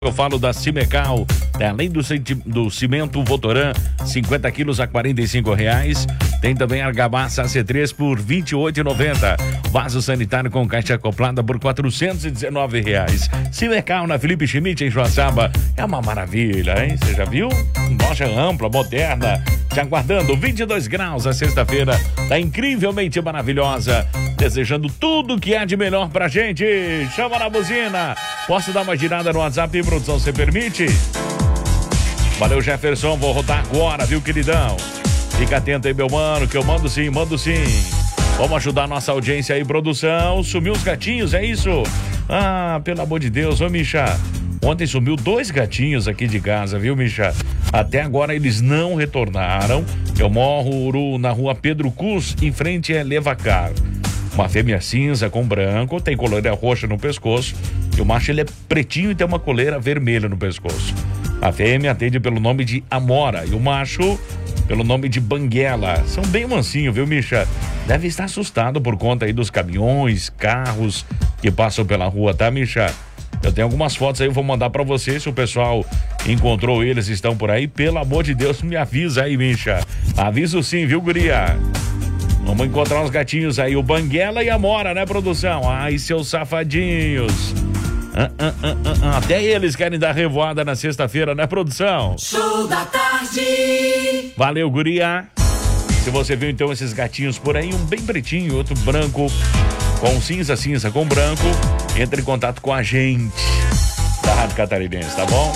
Eu falo da Cimecal, além do cimento Votoran, 50 quilos a R$45. Tem também argamassa AC3 por R$28,90. Vaso sanitário com caixa acoplada por R$419. Cimecal na Felipe Schmidt, em Joaçaba. É uma maravilha, hein? Você já viu? Loja ampla, moderna, te aguardando. 22 graus a sexta-feira. Tá incrivelmente maravilhosa. Desejando tudo que há de melhor pra gente. Chama na buzina. Posso dar uma girada no WhatsApp, produção, você permite? Valeu, Jefferson, vou rodar agora, viu, queridão? Fica atento aí, meu mano, que eu mando sim. Vamos ajudar a nossa audiência aí, produção. Sumiu os gatinhos, é isso? Ah, pelo amor de Deus, ô Micha. Ontem sumiu 2 gatinhos aqui de casa, viu, Micha? Até agora eles não retornaram. Eu moro na rua Pedro Cus, em frente a Levacar. Uma fêmea cinza com branco, tem coleira roxa no pescoço. E o macho, ele é pretinho e tem uma coleira vermelha no pescoço. A fêmea atende pelo nome de Amora e o macho pelo nome de Banguela. São bem mansinhos, viu, Micha? Deve estar assustado por conta aí dos caminhões, carros que passam pela rua, tá, Micha? Eu tenho algumas fotos aí, eu vou mandar pra você. Se o pessoal encontrou eles, estão por aí, pelo amor de Deus, me avisa aí, Micha. Aviso sim, viu, guria? Vamos encontrar uns gatinhos aí, o Banguela e a Amora, né, produção? Ai, seus safadinhos. Até eles querem dar revoada na sexta-feira, né, produção? Show da tarde. Valeu, guria. Se você viu, então, esses gatinhos por aí, um bem pretinho, outro branco, com cinza com branco, entre em contato com a gente da Rádio Catarinense, tá bom?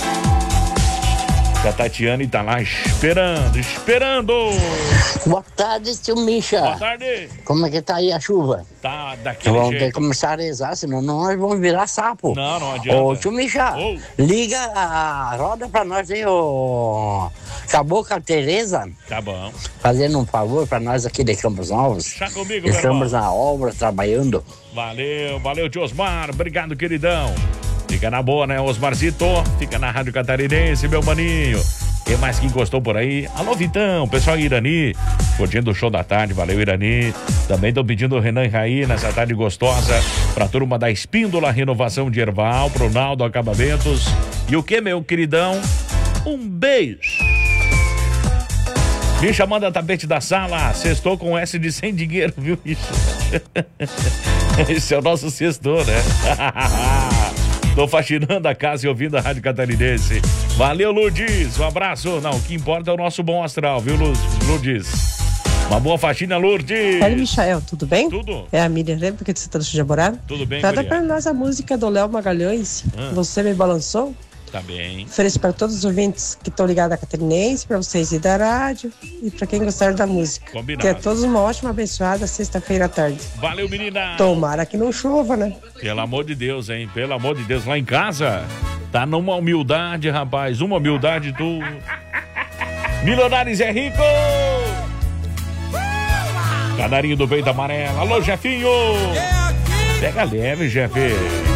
A Tatiane tá lá esperando. Boa tarde, tio Micha. Boa tarde. Como é que tá aí a chuva? Tá daquele Vamos jeito. ter que começar a arezar, senão nós vamos virar sapo. Não adianta. Ô, tio Micha, liga a roda pra nós aí, ô. Acabou com a Tereza? Tá bom. Fazendo um favor pra nós aqui de Campos Novos. Tá comigo, meu Estamos irmão. na obra, trabalhando. Valeu, tio Osmar. Obrigado, queridão. Fica na boa, né, Osmarzito? Fica na Rádio Catarinense, meu maninho. Quem mais que encostou por aí? Alô, Vitão, pessoal Irani, curtindo o show da tarde, valeu, Irani. Também estão pedindo o Renan e Raí nessa tarde gostosa pra turma da Espíndola Renovação de Erval, pro Naldo Acabamentos. E o que, meu queridão? Um beijo. Bicha, manda tapete da sala, sextou com S de sem dinheiro, viu, bicho? Esse é o nosso sextou, né? Tô faxinando a casa e ouvindo a Rádio Catarinense. Valeu, Lourdes. Um abraço. Não, o que importa é o nosso bom astral, viu, Lourdes? Uma boa faxina, Lourdes. Oi, Michael, tudo bem? Tudo. É a Miriam Rebe, que você tá no Jaborá. Tudo bem, Trata Maria? pra nós a música do Léo Magalhães. Você me balançou. Tá bem. Ofereço para todos os ouvintes que estão ligados à Catarinense, para vocês e da rádio e para quem gostar da música. Combinado. Que é todos uma ótima, abençoada sexta-feira à tarde. Valeu, menina. Tomara que não chova, né? Pelo amor de Deus, hein? Pelo amor de Deus. Lá em casa, tá numa humildade, rapaz. Uma humildade, tu... Milionários é rico! Canarinho do peito amarelo. Alô, Jefinho! Pega leve, Jefe.